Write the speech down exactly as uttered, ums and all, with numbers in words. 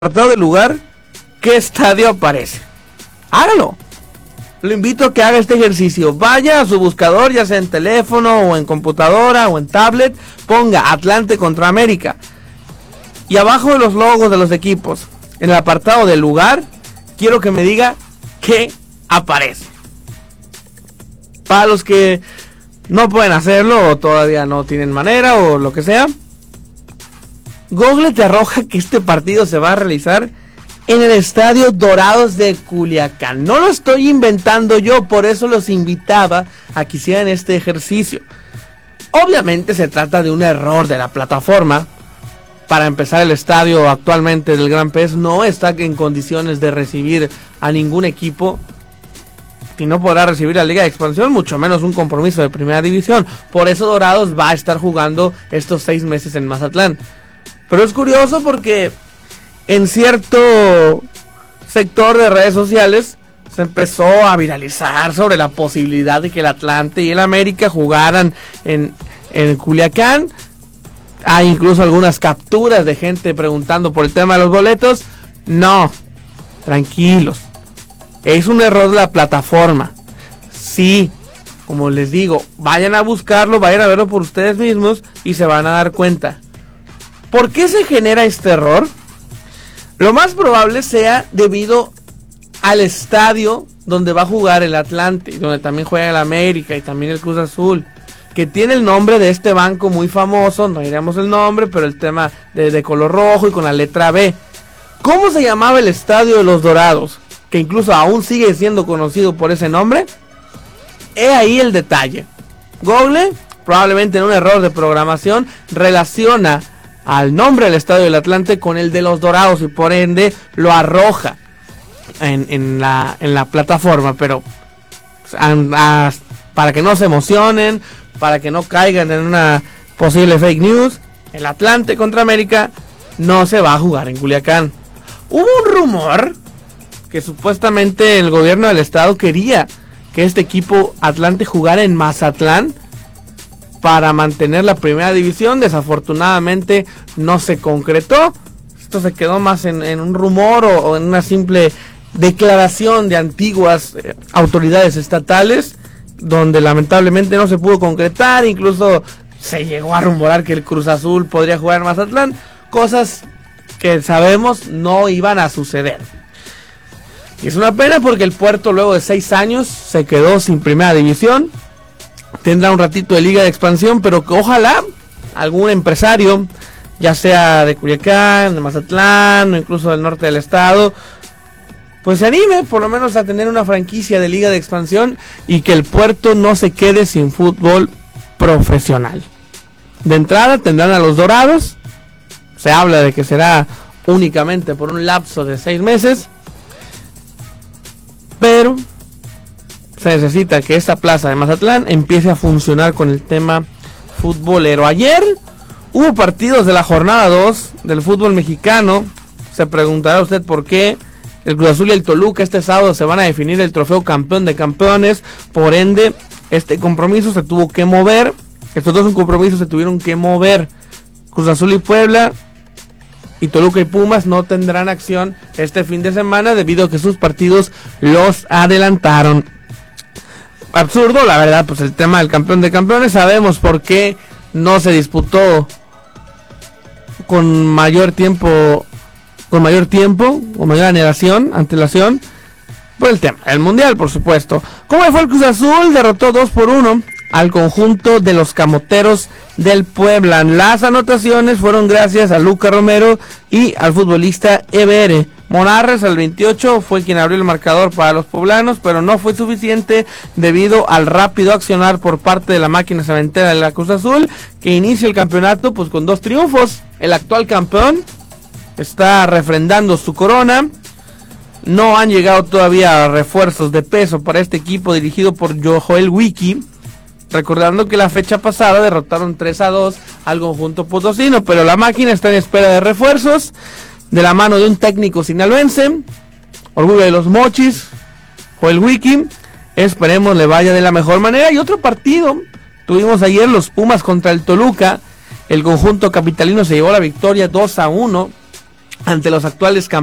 apartado del lugar, ¿qué estadio aparece? Hágalo. Lo invito a que haga este ejercicio. Vaya a su buscador, ya sea en teléfono o en computadora o en tablet, ponga Atlante contra América. Y abajo de los logos de los equipos, en el apartado del lugar, quiero que me diga qué aparece. Para los que no pueden hacerlo o todavía no tienen manera o lo que sea, Google te arroja que este partido se va a realizar en el Estadio Dorados de Culiacán. No lo estoy inventando yo, por eso los invitaba a que hicieran este ejercicio. Obviamente se trata de un error de la plataforma. Para empezar, el estadio actualmente del Gran Pez no está en condiciones de recibir a ningún equipo. Y no podrá recibir la Liga de Expansión, mucho menos un compromiso de Primera División. Por eso Dorados va a estar jugando estos seis meses en Mazatlán. Pero es curioso porque en cierto sector de redes sociales se empezó a viralizar sobre la posibilidad de que el Atlante y el América jugaran en, en Culiacán. Hay incluso algunas capturas de gente preguntando por el tema de los boletos. No, tranquilos. Es un error de la plataforma. Sí, como les digo, vayan a buscarlo, vayan a verlo por ustedes mismos y se van a dar cuenta. ¿Por qué se genera este error? Lo más probable sea debido al estadio donde va a jugar el Atlante, donde también juega el América y también el Cruz Azul, que tiene el nombre de este banco muy famoso, no diremos el nombre, pero el tema de, de color rojo y con la letra B. ¿Cómo se llamaba el Estadio de los Dorados? Que incluso aún sigue siendo conocido por ese nombre. He ahí el detalle. Google, probablemente en un error de programación, relaciona al nombre del Estadio del Atlante con el de los Dorados y por ende lo arroja en, en, la, en la plataforma, pero a, a, para que no se emocionen, para que no caigan en una posible fake news, el Atlante contra América no se va a jugar en Culiacán. Hubo un rumor que supuestamente el gobierno del estado quería que este equipo Atlante jugara en Mazatlán para mantener la primera división. Desafortunadamente no se concretó. Esto se quedó más en, en un rumor o, o en una simple declaración de antiguas eh, autoridades estatales, donde lamentablemente no se pudo concretar. Incluso se llegó a rumorar que el Cruz Azul podría jugar en Mazatlán, cosas que sabemos no iban a suceder. Y es una pena porque el Puerto, luego de seis años, se quedó sin primera división. Tendrá un ratito de Liga de Expansión, pero que ojalá algún empresario, ya sea de Culiacán, de Mazatlán o incluso del norte del estado, pues se anime por lo menos a tener una franquicia de Liga de Expansión y que el Puerto no se quede sin fútbol profesional. De entrada tendrán a los Dorados. Se habla de que será únicamente por un lapso de seis meses. Pero se necesita que esta plaza de Mazatlán empiece a funcionar con el tema futbolero. Ayer hubo partidos de la jornada dos del fútbol mexicano. Se preguntará usted por qué el Cruz Azul y el Toluca este sábado se van a definir el trofeo campeón de campeones. Por ende, este compromiso se tuvo que mover. Estos dos compromisos se tuvieron que mover. Cruz Azul y Puebla y Toluca y Pumas no tendrán acción este fin de semana debido a que sus partidos los adelantaron. Absurdo, la verdad, pues el tema del campeón de campeones. Sabemos por qué no se disputó con mayor tiempo, con mayor tiempo, o mayor antelación, antelación, por el tema, el mundial, por supuesto. ¿Cómo fue el Cruz Azul? Derrotó dos por uno al conjunto de los Camoteros del Puebla. Las anotaciones fueron gracias a Luca Romero y al futbolista Ever Monarres. Al veintiocho fue quien abrió el marcador para los poblanos, pero no fue suficiente debido al rápido accionar por parte de la máquina cementera de la Cruz Azul, que inicia el campeonato pues con dos triunfos. El actual campeón está refrendando su corona. No han llegado todavía refuerzos de peso para este equipo dirigido por Joel Wiki. Recordando que la fecha pasada derrotaron tres a dos al conjunto potosino, pero la máquina está en espera de refuerzos de la mano de un técnico sinaloense, orgullo de los Mochis, Joel Wiki. Esperemos le vaya de la mejor manera. Y otro partido, tuvimos ayer los Pumas contra el Toluca. El conjunto capitalino se llevó la victoria dos a uno ante los actuales campeones